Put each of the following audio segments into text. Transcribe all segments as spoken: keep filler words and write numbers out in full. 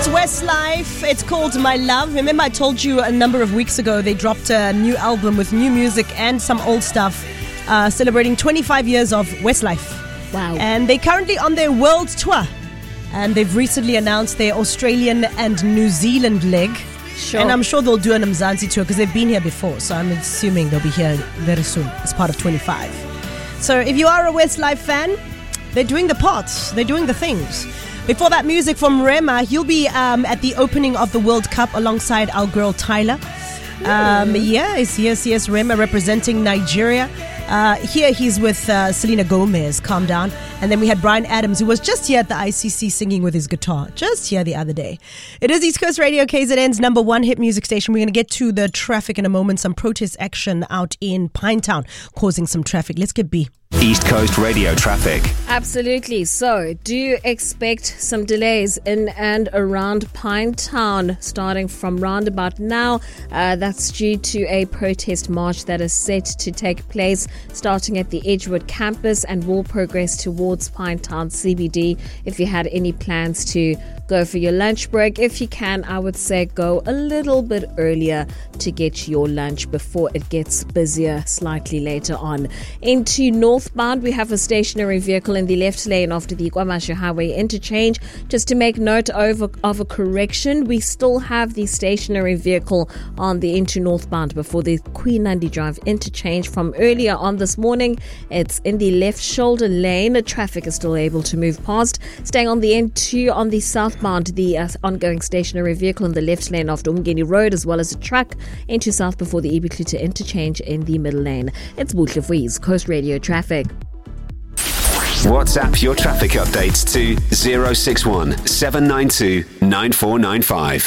It's Westlife. It's called My Love. Remember I told you a number of weeks ago they dropped a new album with new music and some old stuff, uh, celebrating twenty-five years of Westlife. Wow. And they're currently on their world tour. And they've recently announced their Australian and New Zealand leg. Sure. And I'm sure they'll do an Mzansi tour because they've been here before. So I'm assuming they'll be here very soon as part of twenty-five. So if you are a Westlife fan, they're doing the parts. They're doing the things. Before that, music from Rema. He'll be um, at the opening of the World Cup alongside our girl Tyler. Um, yes, yes, yes. Rema representing Nigeria. Uh, here he's with uh, Selena Gomez, Calm Down. And then we had Bryan Adams, who was just here at the I C C singing with his guitar. Just here the other day. It is East Coast Radio, K Z N's number one hit music station. We're going to get to the traffic in a moment. Some protest action out in Pinetown causing some traffic. Let's get B. East Coast Radio traffic. Absolutely. So, do you expect some delays in and around Pinetown starting from roundabout now? Uh, that's due to a protest march that is set to take place starting at the Edgewood campus and will progress towards Pinetown C B D. If you had any plans to go for your lunch break, if you can, I would say go a little bit earlier to get your lunch before it gets busier slightly later on. Into northbound, we have a stationary vehicle in the left lane after the Kwamashu Highway interchange. Just to make note of a, of a correction, we still have the stationary vehicle on the into northbound before the Queen Nandi Drive interchange from earlier on this morning. It's in the left shoulder lane. The traffic is still able to move past. Staying on the N two on the southbound, the uh, ongoing stationary vehicle in the left lane after Umgeni Road, as well as a truck into south before the Ibikluta interchange in the middle lane. It's Buhle for East Coast Radio traffic. WhatsApp your traffic updates to zero six one seven nine two nine four nine five.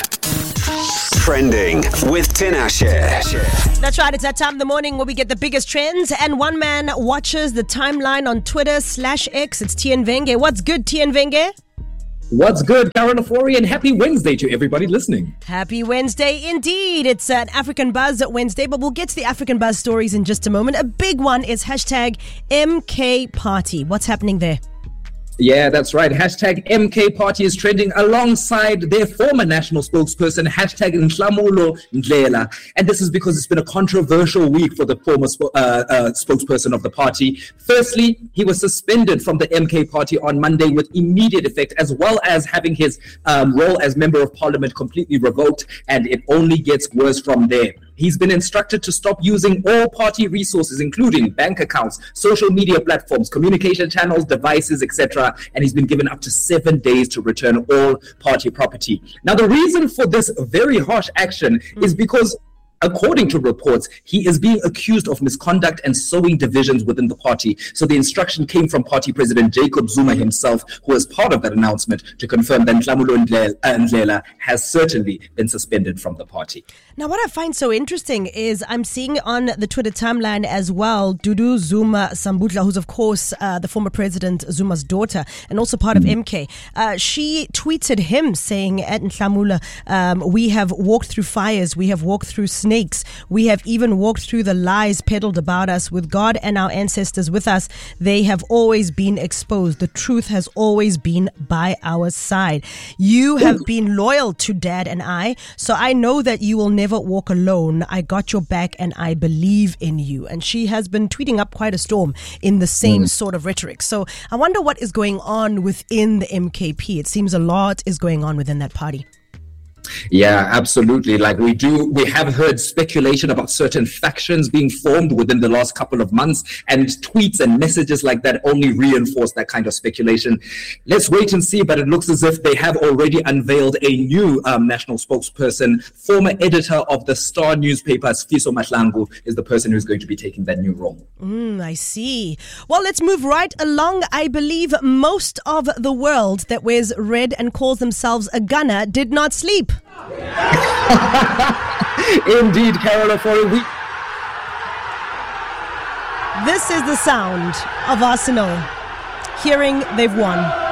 Trending with Tinashe. That's right. It's that time in the morning where we get the biggest trends, and one man watches the timeline on Twitter slash X. It's Tien Venge. What's good, Tien Venge? What's good, Karen Ofori, and happy Wednesday to everybody listening. Happy Wednesday indeed. It's an African Buzz Wednesday, but we'll get to the African Buzz stories in just a moment. A big one is hashtag M K Party. What's happening there? Yeah, that's right. Hashtag M K Party is trending alongside their former national spokesperson, hashtag Nhlamulo Ndlela. And this is because it's been a controversial week for the former sp- uh, uh, spokesperson of the party. Firstly, he was suspended from the M K Party on Monday with immediate effect, as well as having his um, role as Member of Parliament completely revoked. And it only gets worse from there. He's been instructed to stop using all party resources, including bank accounts, social media platforms, communication channels, devices, et cetera. And he's been given up to seven days to return all party property. Now, the reason for this very harsh action mm. is because, according to reports, he is being accused of misconduct and sowing divisions within the party. So the instruction came from party president Jacob Zuma himself, who was part of that announcement, to confirm that Nhlamulo Ndlela has certainly been suspended from the party. Now, what I find so interesting is I'm seeing on the Twitter timeline as well, Dudu Zuma Sambutla, who's of course uh, the former president Zuma's daughter and also part of M K. Uh, she tweeted him saying at Nhlamulo, um, we have walked through fires, we have walked through snakes, we have even walked through the lies peddled about us. With God and our ancestors with us, they have always been exposed. The truth has always been by our side. You have been loyal to Dad and I, so I know that you will never Never walk alone. I got your back and I believe in you. And she has been tweeting up quite a storm in the same mm. sort of rhetoric. So I wonder what is going on within the M K P. It seems a lot is going on within that party. Yeah, absolutely. Like we do, we have heard speculation about certain factions being formed within the last couple of months, and tweets and messages like that only reinforce that kind of speculation. Let's wait and see, but it looks as if they have already unveiled a new um, national spokesperson. Former editor of the Star newspaper, Sfiso Mahlangu, is the person who's going to be taking that new role. Mm, I see. Well, let's move right along. I believe most of the world that wears red and calls themselves a gunner did not sleep. Indeed, Carol, for a week. This is the sound of Arsenal hearing they've won.